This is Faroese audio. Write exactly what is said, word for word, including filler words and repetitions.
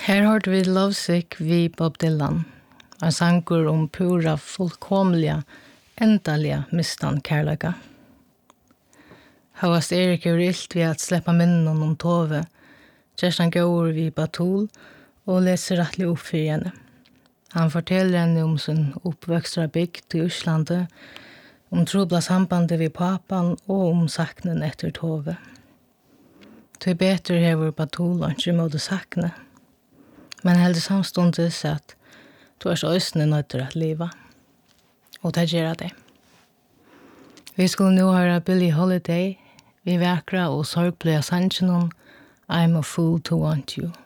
Her hørte vi Lovesick vi Bob Dylan. En sanger om pura fullkomliga, endaliga mistan kärleka. Havast Erik er illt ved at släppa minnen om Tove. Kjerstan går vi Batul og leser rettelig opp for henne. Han forteller henne om sin oppvøkstra bygd i Øslandet, om trobla sambandet vid papan og om saknen etter Tove. Det er bedre hever Batul og ikke måtte sakne. Men heldig samstundes at du er så østene nødt til å leve. Og det gjør det. Vi skulle nå høre Billie Holiday, vi vekra og sorgplega sannsjonen I'm a fool to want you.